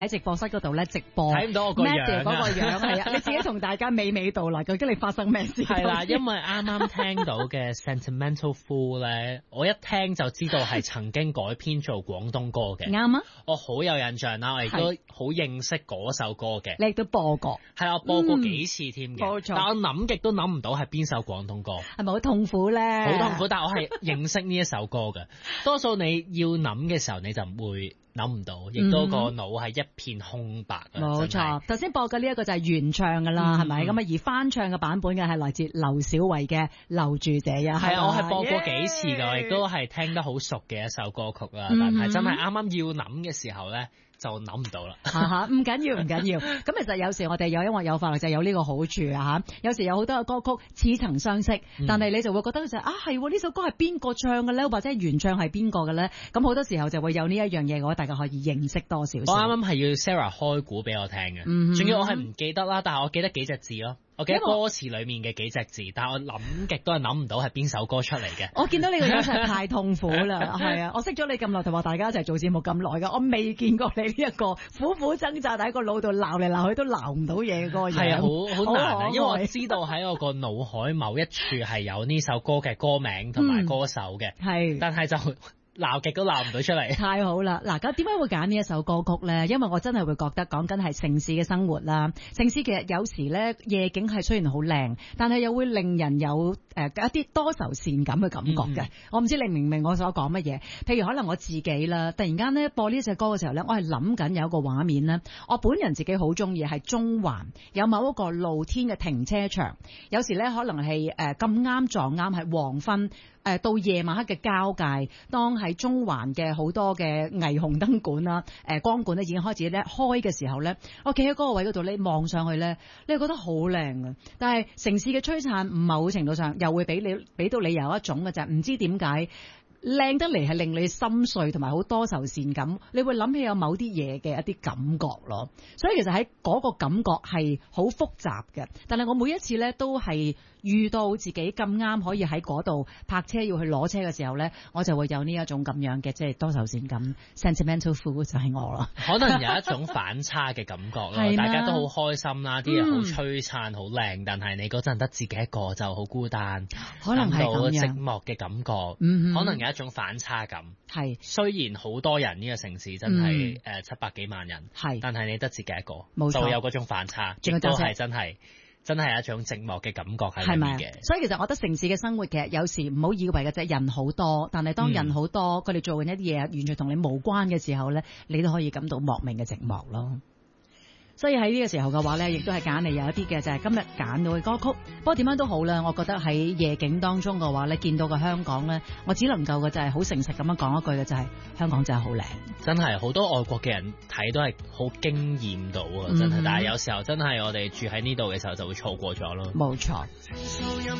喺直播室嗰度咧直播， 睇唔到我個樣啊， 嗰個樣係啊，你自己同大家娓娓道來，究竟你發生咩事？ 係啦，因為啱啱聽到嘅 Sentimental Fool 咧，我一聽就知道係曾經改編做廣東歌嘅。 啱啊！ 我好有印象啦，我亦都好認識嗰首歌嘅。 你亦都播過， 係我播過幾次添嘅。 冇錯。 但我諗極都諗唔到係邊首廣東歌。 係咪好痛苦咧？ 好痛苦，但係我係認識呢一首歌嘅。多數你要諗嘅時候，你就唔會諗唔到，亦都個腦係一片空白。 冇錯，頭先播嘅呢一個就係原唱噶啦，係咪咁啊？而翻唱嘅版本嘅係來自劉小慧嘅《留住這一刻》。 係啊，我係播過幾次㗎，亦都係聽得好熟嘅一首歌曲啦。但係真係啱啱要諗嘅時候咧，就諗唔到啦。 唔緊要，唔緊要。咁其實有時我哋有音樂有快樂就有呢個好處啊嚇。有時有好多嘅歌曲似曾相識，但係你就會覺得就係呢首歌係邊個唱嘅咧，或者原唱係邊個嘅咧？咁好多時候就會有呢一樣嘢，我覺得大家可以認識多少少。 我啱啱係要 Sarah 開估俾我聽嘅，仲要我係唔記得啦，但係我記得幾隻字咯。我記得歌詞裡面嘅幾隻字，但係我諗極都係諗唔到係邊首歌出嚟嘅。 我見到你個樣實在太痛苦啦，係啊！我識咗你咁耐，同埋大家一齊做節目咁耐㗎，我未見過你呢一個苦苦掙扎喺個腦度鬧嚟鬧去都鬧唔到嘢嗰個樣。係啊，好難啊，因為我知道喺我個腦海某一處係有呢首歌嘅歌名同埋歌手嘅，但係就鬧極都鬧唔到出嚟。 太好啦！嗱，咁點解會揀呢一首歌曲咧？因為我真係會覺得講緊係城市嘅生活啦。城市其實有時咧夜景係雖然好靚，但係又會令人有一啲多愁善感嘅感覺嘅。我唔知你明唔明我所講乜嘢？譬如可能我自己啦，突然間咧播呢隻歌嘅時候咧，我係諗緊有一個畫面咧，我本人自己好中意係中環有某一個露天嘅停車場，有時咧可能係咁啱撞啱係黃昏。到夜晚黑嘅交界，當喺中環嘅好多嘅霓虹燈管啦、光管咧已經開始咧開嘅時候咧，我企喺嗰個位嗰度咧望上去咧，你係覺得好靚啊！但係城市嘅璀璨，某程度上又會俾到你有一種嘅就係唔知點解。靚得嚟係令你心碎同埋好多愁善感，你會諗起有某啲嘢嘅一啲感覺咯。所以其實喺嗰個感覺係好複雜嘅，但係我每一次咧都係遇到自己咁啱可以喺嗰度泊車要去攞車嘅時候咧，我就會有呢一種咁樣嘅即係多愁善感 sentimental fool 就係我咯。 可能有一種反差嘅感覺咯，大家都好開心啦，啲嘢好璀璨好靚，但係你嗰陣得自己一個就好孤單， 可能係咁樣寂寞嘅感覺，可能有一種反差感。係雖然好多人呢個城市真係700幾萬人，但係你得自己一個，冇錯，就會有嗰種反差，亦都係真係一種寂寞嘅感覺喺裏面嘅。 所以其實我覺得城市嘅生活其實有時唔好以為嘅啫，人好多，但係當人好多，佢哋做緊一啲嘢完全同你無關嘅時候咧，你都可以感到莫名嘅寂寞咯。所以喺呢個時候嘅話咧，亦都係揀嚟有一啲嘅就係今日揀到嘅歌曲。不過點樣都好啦，我覺得喺夜景當中嘅話咧，見到嘅香港咧，我只能夠嘅就係好誠實咁樣講一句嘅就係香港真係好靚，真係好多外國嘅人睇都係好驚豔到啊！真係，但係有時候真係我哋住喺呢度嘅時候就會錯過咗咯。 冇錯。